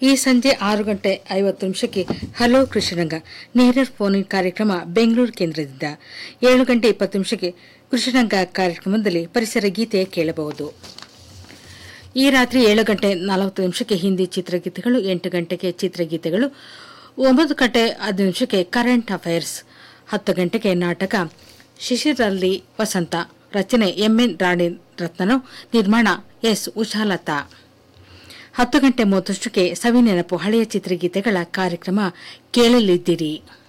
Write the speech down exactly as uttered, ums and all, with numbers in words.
ಈ ಸಂಜೆ ಆರು ಗಂಟೆ ಐವತ್ತು ನಿಮಿಷಕ್ಕೆ ಹಲೋ ಕೃಷಿರಂಗ ನೇರ ಫೋನ್ ಕಾರ್ಯಕ್ರಮ ಬೆಂಗಳೂರು ಕೇಂದ್ರದಿಂದ. ಏಳು ಗಂಟೆ ಇಪ್ಪತ್ತು ನಿಮಿಷಕ್ಕೆ ಕೃಷಿರಂಗ ಕಾರ್ಯಕ್ರಮದಲ್ಲಿ ಪರಿಸರ ಗೀತೆ ಕೇಳಬಹುದು. ಈ ರಾತ್ರಿ ಏಳು ಗಂಟೆ ನಲವತ್ತು ನಿಮಿಷಕ್ಕೆ ಹಿಂದಿ ಚಿತ್ರಗೀತೆಗಳು, ಎಂಟು ಗಂಟೆಗೆ ಚಿತ್ರಗೀತೆಗಳು, ಒಂಬತ್ತು ಗಂಟೆ ಹದಿನೈದು ನಿಮಿಷಕ್ಕೆ ಕರೆಂಟ್ ಅಫೈರ್ಸ್, ಹತ್ತು ಗಂಟೆಗೆ ನಾಟಕ ಶಿಶಿರಲ್ಲಿ ವಸಂತ, ರಚನೆ ಎಂಎನ್ ರಾಣಿ ರತ್ನನು, ನಿರ್ಮಾಣ ಎಸ್ ಉಷಾಲತಾ. ಹತ್ತು ಗಂಟೆ ಮೂವತ್ತಷ್ಟಕ್ಕೆ ಸವಿನೆನಪು ಹಳೆಯ ಚಿತ್ರಗೀತೆಗಳ ಕಾರ್ಯಕ್ರಮ ಕೇಳಲಿದ್ದೀರಿ.